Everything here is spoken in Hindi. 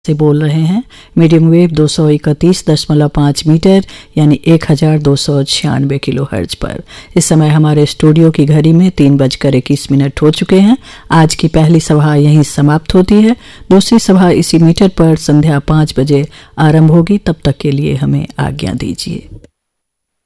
से बोल रहे हैं। मीडियम वेव 231.5 मीटर यानी 1296 किलो हर्ट्ज पर। इस समय हमारे स्टूडियो की घड़ी में 3:21 हो चुके हैं। आज की पहली सभा यहीं समाप्त होती है। दूसरी सभा इसी मीटर पर संध्या 5 बजे आरंभ होगी। तब तक के लिए हमें आज्ञा दीजिए।